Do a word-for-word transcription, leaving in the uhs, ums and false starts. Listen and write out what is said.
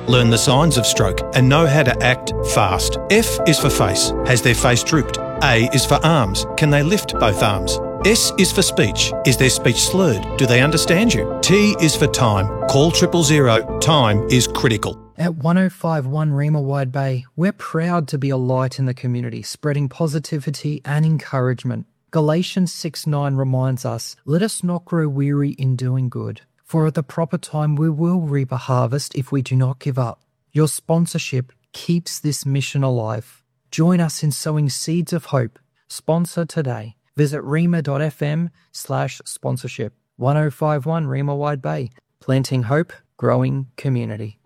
learn the signs of stroke and know how to act fast. F is for face. Has their face drooped? A is for arms. Can they lift both arms? S is for speech. Is their speech slurred? Do they understand you? T is for time. Call triple zero. Time is critical. At one oh five point one Rima Wide Bay, we're proud to be a light in the community, spreading positivity and encouragement. Galatians six nine reminds us, let us not grow weary in doing good, for at the proper time we will reap a harvest if we do not give up. Your sponsorship keeps this mission alive. Join us in sowing seeds of hope. Sponsor today. Visit rima.fm slash sponsorship. one oh five point one Rima Wide Bay. Planting hope, growing community.